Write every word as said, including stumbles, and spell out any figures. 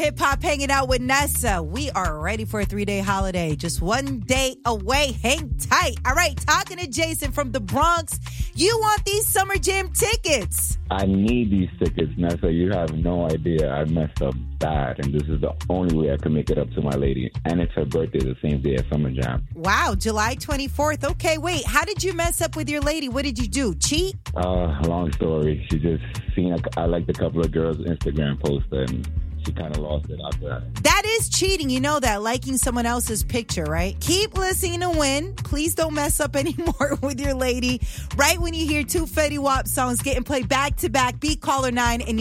Hip Hop hanging out with Nessa. We are ready for a three-day holiday. Just one day away. Hang tight. All right, talking to Jason from the Bronx. You want these Summer Jam tickets. I need these tickets, Nessa. You have no idea. I messed up bad, and this is the only way I can make it up to my lady. And it's her birthday the same day as Summer Jam. Wow, July twenty-fourth. Okay, wait. How did you mess up with your lady? What did you do? Cheat? Uh, long story. She just seen, a, I liked a couple of girls' Instagram posts, and she kind of lost it after that. That is cheating. You know that, liking someone else's picture, right? Keep listening to win. Please don't mess up anymore with your lady. Right when you hear two Fetty Wap songs getting played back to back, beat caller nine and you'll